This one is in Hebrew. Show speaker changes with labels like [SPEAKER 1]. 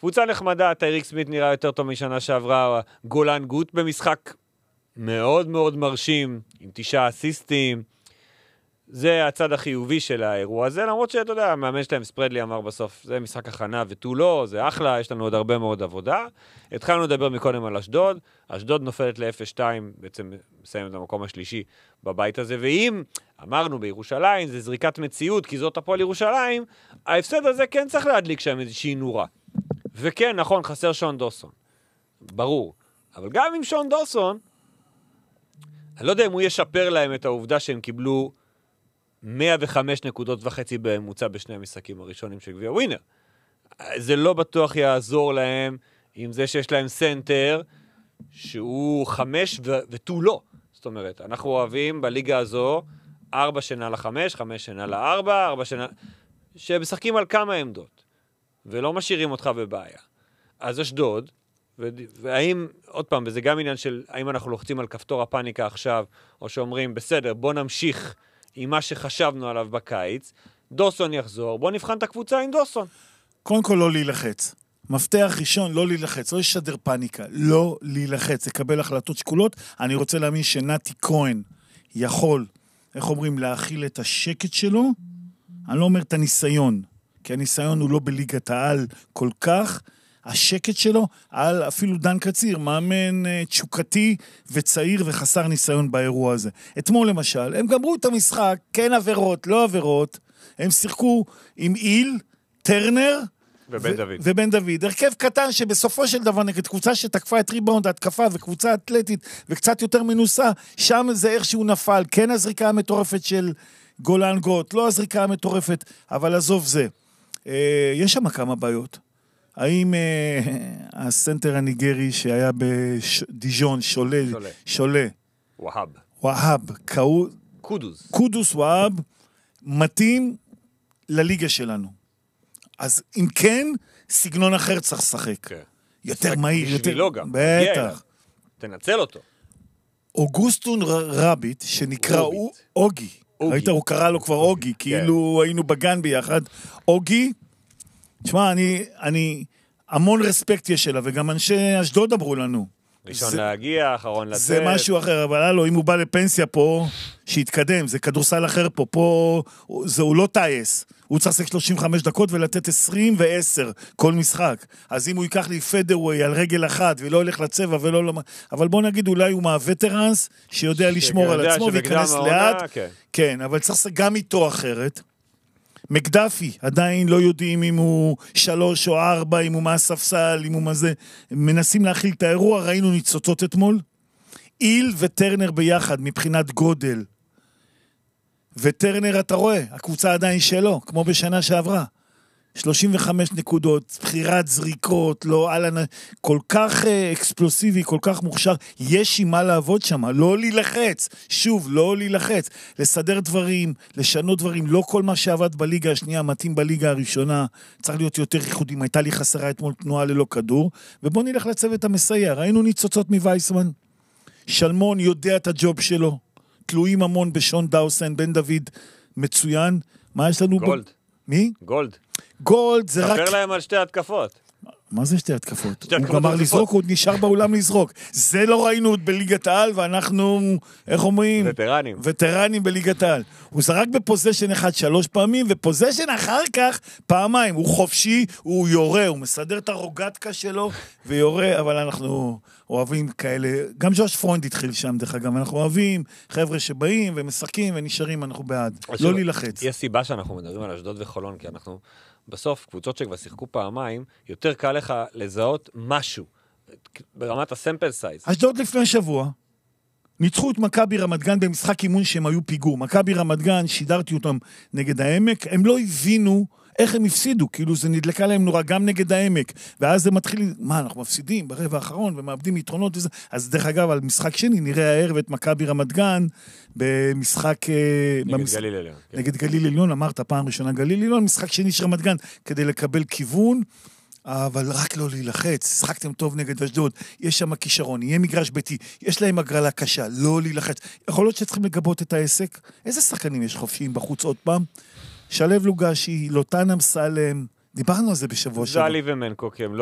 [SPEAKER 1] קבוצה נחמדה, טייריק סמית נראה יותר טוב משנה שעברה, גולן גוט במשחק מאוד מאוד מרשים, עם 9 אסיסטים, זה הצד החיובי של האירוע הזה, למרות שאתה יודע, המאמן שלהם ספרדלי אמר בסוף, זה משחק הכנה ותו לא, זה אחלה, יש לנו עוד הרבה מאוד עבודה. התחלנו לדבר מקודם על אשדוד, אשדוד נופלת ל-0-2, בעצם מסיים את המקום השלישי בבית הזה, ואם אמרנו בירושלים, זה זריקת מציאות, כי זאת הפועל ירושלים, ההפסד הזה כן צריך להדליק שם איזושהי נורה. וכן, נכון, חסר שון דוסון, ברור. אבל גם עם שון דוסון, אני לא יודע אם הוא ישפר להם את העובדה שהם קיבלו 105 נקודות וחצי בממוצע בשני המשחקים הראשונים של גביע ווינר. זה לא בטוח יעזור להם עם זה שיש להם סנטר שהוא 5 ותו לא. זאת אומרת, אנחנו אוהבים בליגה הזו 4 שנה ל-5, 5 שנה ל-4, 4 שנה... שמשחקים על כמה עמדות, ולא משאירים אותך בבעיה. אז אשדוד, והאם, עוד פעם, וזה גם עניין של האם אנחנו לוחצים על כפתור הפאניקה עכשיו, או שאומרים, בסדר, בוא נמשיך עם מה שחשבנו עליו בקיץ, דוסון יחזור, בוא נבחן את הקבוצה עם דוסון.
[SPEAKER 2] קודם כל לא להילחץ. מפתח ראשון, לא להילחץ, לא ישדר פאניקה, לא להילחץ, לקבל החלטות שקולות. אני רוצה להאמין שנתי כהן יכול, איך אומרים, להכיל את השקט שלו. אני לא אומר את הניסיון, כי הניסיון הוא לא בליגת העל כל כך, השקט שלו, על אפילו דן קציר, מאמן תשוקתי וצעיר וחסר ניסיון באירוע הזה. אתמול למשל, הם גמרו את המשחק, כן עבירות, לא עבירות, הם שיחקו עם איל, טרנר, ובן דוד. הרכב קטן שבסופו של דבר נגד קבוצה שתקפה את ריבאונד, התקפה וקבוצה אתלטית וקצת יותר מנוסה, שם זה איך שהוא נפל, כן הזריקה המטורפת של גולן גוט, לא הזריקה המטורפת, אבל עזוב זה. יש שם כמה בעיות. האם הסנטר הניגרי שהיה בדיז'ון, שולה, והב, קודוס והב, מתאים לליגה שלנו. אז אם כן, סגנון אחר צריך לשחק. יותר מהיר, יותר... בטח.
[SPEAKER 1] תנצל אותו.
[SPEAKER 2] אוגוסטון רביט, שנקרא אוגי. ראית, הוא קרא לו כבר אוגי, כאילו היינו בגן ביחד. אוגי, תשמע, אני המון רספקט יש אליו, וגם אנשי אשדוד אמרו לנו.
[SPEAKER 1] ראשון להגיע, אחרון לצאת.
[SPEAKER 2] זה משהו אחר, אבל הלו, אם הוא בא לפנסיה פה, שיתקדם, זה כדורסל אחר פה, הוא לא טייס. הוא צריך לשחק 35 דקות ולתת 20 ו10 כל משחק. אז אם הוא ייקח לי פדרווי על רגל אחת, ולא הולך לצבע ולא... אבל בוא נגיד, אולי הוא מהווטרנס, שיודע לשמור על עצמו וייכנס לאט. כן, אבל צריך גם איתו אחרת. מקדפי, עדיין לא יודעים אם הוא 3 או 4, אם הוא מהספסל, אם הוא מה זה. מנסים להכיל את האירוע, ראינו ניצוצות אתמול. איל וטרנר ביחד, מבחינת גודל. וטרנר, אתה רואה, הקבוצה עדיין שלו, כמו בשנה שעברה. 35 נקודות, בחירת זריקות, לא, כל כך אקספלוסיבי, כל כך מוכשר, יש עם מה לעבוד שם, לא להילחץ, שוב, לא להילחץ, לסדר דברים, לשנות דברים, לא כל מה שעבד בליגה השנייה, מתאים בליגה הראשונה, צריך להיות יותר ייחודים, הייתה לי חסרה אתמול תנועה ללא כדור, ובוא נלך לצוות המסייע, ראינו ניצוצות מווייסמן, שלמון יודע את הג'וב שלו, תלויים המון בשון דאוסן, בן דוד מצוין, מה יש לנו?
[SPEAKER 1] גולד.
[SPEAKER 2] מי? גולד זה רק...
[SPEAKER 1] ספר להם על שתי התקפות.
[SPEAKER 2] מה זה שתי התקפות? הוא גמר לזרוק, הוא נשאר באולם לזרוק. זה לא ראינו עוד בליגת העל, ואנחנו, איך אומרים? וטרנים בליגת העל. הוא זרק בפוזשן אחד 3 פעמים, ופוזשן אחר כך פעמיים. הוא חופשי, הוא יורה, הוא מסדר את הרוגטקה שלו, ויורה, אבל אנחנו אוהבים כאלה, גם ג'וש פרוינד התחיל שם, דרך אגב, אנחנו אוהבים חבר'ה שבאים ומשחקים ונשארים, אנחנו בעד. לא להילחץ.
[SPEAKER 1] יש סיבה שאנחנו מדברים על אשדוד וחולון, כי אנחנו בסוף, קבוצות שכבר שיחקו פעמיים, יותר קל לך לזהות משהו, ברמת הסמפל סייז.
[SPEAKER 2] אשדוד לפני שבוע, ניצחו את מכבי רמת גן במשחק אימון שהם היו פיגור. מכבי רמת גן, שידרתי אותם נגד העמק, הם לא הבינו איך הם הפסידו, כאילו זה נדלקה להם נורא גם נגד העמק, ואז זה מתחיל, מה, אנחנו מפסידים ברבע האחרון, ומאבדים יתרונות וזה, אז דרך אגב, על משחק שני, נראה הערב את מכבי רמת גן, במשחק...
[SPEAKER 1] גליל עליון.
[SPEAKER 2] נגד גליל עליון, אמרת פעם ראשונה גליל עליון, משחק שני של רמת גן, כדי לקבל כיוון, אבל רק לא להילחץ, שחקתם טוב נגד אשדוד, יש שם כישרון, יהיה מגרש ביתי, יש להם הגרלה קשה, לא להילחץ, יכול להיות שצריכים לגבות את העסק, איזה שחקנים יש חופשיים בחוץ עוד פעם? שלב לוגשי, לוטן אמסלם, דיברנו על זה בשבוע שבוע.
[SPEAKER 1] זלי ומנקוק, הם לא